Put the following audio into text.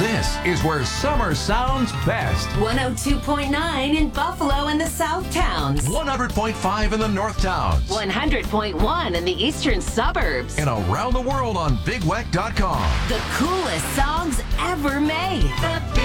This is where summer sounds best. 102.9 in Buffalo and the South Towns. 100.5 in the North Towns. 100.1 in the eastern suburbs. And around the world on BigWeck.com. The coolest songs ever made. The